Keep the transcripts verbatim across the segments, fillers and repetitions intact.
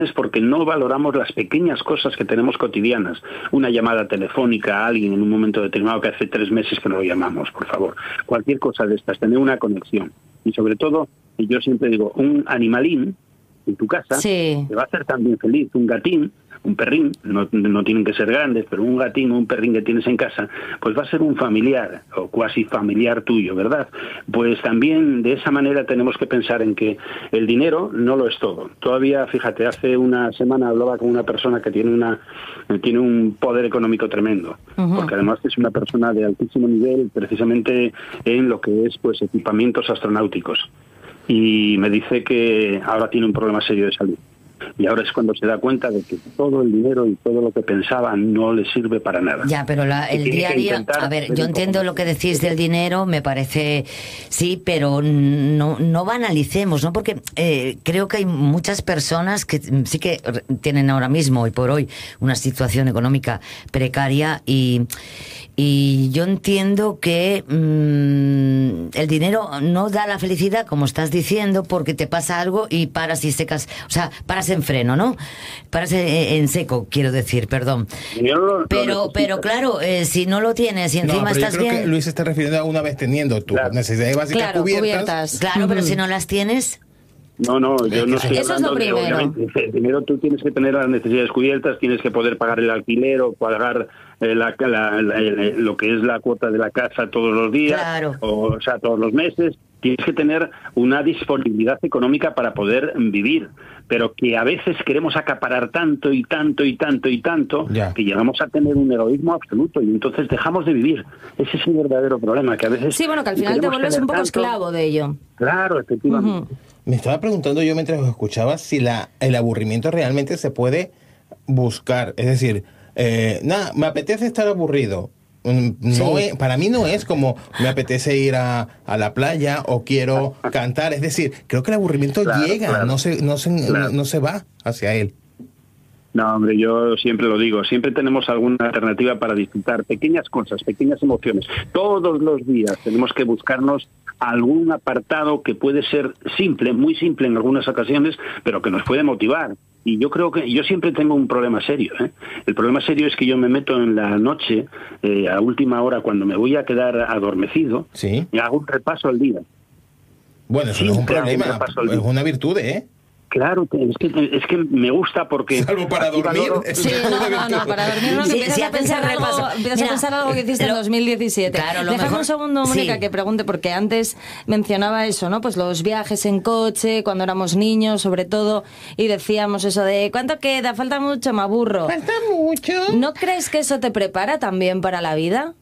es porque no valoramos las pequeñas cosas que tenemos cotidianas. Una llamada telefónica a alguien en un momento determinado que hace tres meses que no lo llamamos, por favor. Cualquier cosa de estas, tener una conexión. Y sobre todo, y yo siempre digo, un animalín en tu casa sí. te va a hacer también feliz. Un gatín, un perrín, no, no tienen que ser grandes, pero un gatín o un perrín que tienes en casa, pues va a ser un familiar o cuasi familiar tuyo, ¿verdad? Pues también de esa manera tenemos que pensar en que el dinero no lo es todo. Todavía, fíjate, hace una semana hablaba con una persona que tiene una tiene un poder económico tremendo, uh-huh. porque además es una persona de altísimo nivel precisamente en lo que es pues equipamientos astronáuticos. Y me dice que ahora tiene un problema serio de salud. Y ahora es cuando se da cuenta de que todo el dinero y todo lo que pensaba no le sirve para nada. Ya, pero la, el día a día... A ver, yo entiendo lo que decís del dinero, me parece... Sí, pero no, no banalicemos, ¿no? Porque eh, creo que hay muchas personas que sí que tienen ahora mismo, hoy por hoy, una situación económica precaria y... Y yo entiendo que mmm, el dinero no da la felicidad, como estás diciendo, porque te pasa algo y paras y secas, o sea, paras en freno, ¿no? Paras en seco, quiero decir, perdón. Lo, pero, lo pero claro, eh, si no lo tienes y encima no, pero estás yo creo bien... que Luis se está refiriendo a una vez teniendo tus claro. necesidades básicas claro, cubiertas. cubiertas. Claro, uh-huh. pero si no las tienes... No, no, yo no estoy Eso hablando es lo de, obviamente, primero tú tienes que tener las necesidades cubiertas, tienes que poder pagar el alquiler o pagar eh, la, la, la, la, lo que es la cuota de la casa todos los días, claro. o, o sea, todos los meses. Tienes que tener una disponibilidad económica para poder vivir, pero que a veces queremos acaparar tanto y tanto y tanto y tanto ya. que llegamos a tener un egoísmo absoluto y entonces dejamos de vivir. Ese es el verdadero problema, que a veces... Sí, bueno, que al final te vuelves un poco tanto... esclavo de ello. Claro, efectivamente. Uh-huh. Me estaba preguntando yo mientras os escuchaba si la, el aburrimiento realmente se puede buscar. Es decir, eh, nada, me apetece estar aburrido. No sí. es, para mí no es como me apetece ir a, a la playa o quiero cantar. Es decir, creo que el aburrimiento claro, llega, claro. no se, no se, claro. no, no se va hacia él. No, hombre, yo siempre lo digo, siempre tenemos alguna alternativa para disfrutar pequeñas cosas, pequeñas emociones. Todos los días tenemos que buscarnos algún apartado que puede ser simple, muy simple en algunas ocasiones, pero que nos puede motivar. Y yo creo que yo siempre tengo un problema serio, ¿eh? El problema serio es que yo me meto en la noche, eh, a última hora, cuando me voy a quedar adormecido, ¿sí? y hago un repaso al día. Bueno, eso no es un problema, es una virtud, ¿eh? Claro, es que, es que me gusta porque... Salvo para dormir. Valoro... Sí, no, no, no, para dormir no, que sí, empiezas, sí, a, pensar algo, empiezas Mira, a pensar algo que hiciste pero, en dos mil diecisiete. Claro, Déjame mejor... un segundo, Mónica, sí. que pregunte, porque antes mencionaba eso, ¿no? Pues los viajes en coche, cuando éramos niños, sobre todo, y decíamos eso de, ¿cuánto queda? Falta mucho, me aburro. Falta mucho. ¿No crees que eso te prepara también para la vida?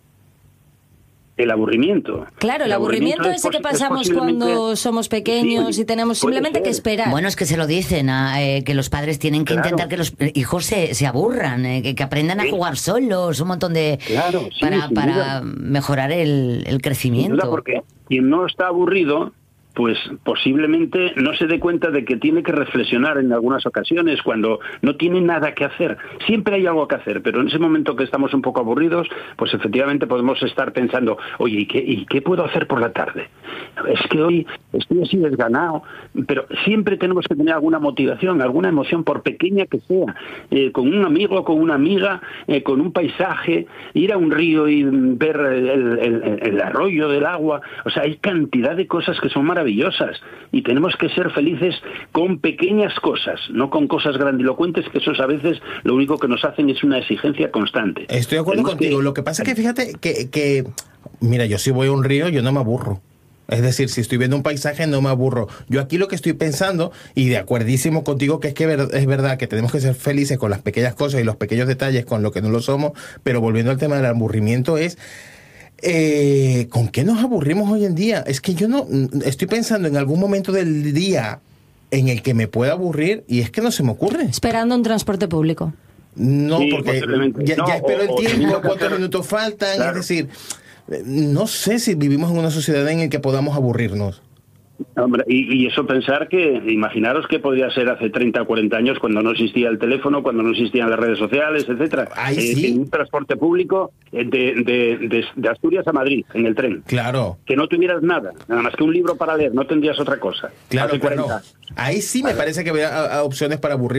El aburrimiento. Claro, el, el aburrimiento, aburrimiento ese que pasamos cuando somos pequeños sí, y tenemos simplemente que esperar. Bueno, es que se lo dicen, a, eh, que los padres tienen que claro. intentar que los hijos se, se aburran, eh, que, que aprendan sí. a jugar solos, un montón de... Claro, sí, para, para mejorar el, el crecimiento. Sin duda, porque quien no está aburrido, pues posiblemente no se dé cuenta de que tiene que reflexionar en algunas ocasiones cuando no tiene nada que hacer. Siempre hay algo que hacer, pero en ese momento que estamos un poco aburridos, pues efectivamente podemos estar pensando, oye, ¿y qué, y qué puedo hacer por la tarde? Es que hoy estoy así desganado, pero siempre tenemos que tener alguna motivación, alguna emoción, por pequeña que sea, eh, con un amigo, con una amiga, eh, con un paisaje, ir a un río y ver el, el, el, el arroyo del agua. O sea, hay cantidad de cosas que son maravillosas. Y tenemos que ser felices con pequeñas cosas, no con cosas grandilocuentes, que eso a veces lo único que nos hacen es una exigencia constante. Estoy de acuerdo tenemos contigo, que... lo que pasa es que fíjate que, que, mira, yo si voy a un río, yo no me aburro. Es decir, si estoy viendo un paisaje, no me aburro. Yo aquí lo que estoy pensando, y de acuerdísimo contigo, que es que es verdad que tenemos que ser felices con las pequeñas cosas y los pequeños detalles con lo que no lo somos, pero volviendo al tema del aburrimiento es... Eh, ¿con qué nos aburrimos hoy en día? Es que yo no estoy pensando en algún momento del día en el que me pueda aburrir y es que no se me ocurre. Esperando un transporte público. No, sí, porque ya, no, ya espero o, el tiempo, o cuántos hacer... minutos faltan, claro. Es decir, no sé si vivimos en una sociedad en la que podamos aburrirnos. Hombre, y, y eso pensar que, imaginaros que podría ser hace treinta o cuarenta años cuando no existía el teléfono, cuando no existían las redes sociales, etcétera. Ahí eh, sí. En un transporte público de, de, de, de Asturias a Madrid, en el tren. Claro. Que no tuvieras nada, nada más que un libro para leer, no tendrías otra cosa. Claro, hace claro. cuarenta. Ahí sí me parece que había a, a opciones para aburrir.